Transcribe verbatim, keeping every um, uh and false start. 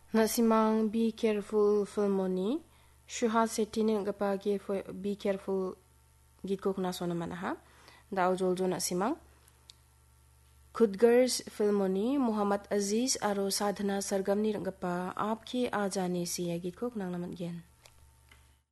Nasimang Be Careful Filmoni Shuha Seti ni gapa ge Be Careful git ko kena sona mana ha da ujol jo nasimang Khudgars Filmoni Muhammad Aziz aro Sadhana Sargamni gapa Aapki Aajane si git ko nang namat gen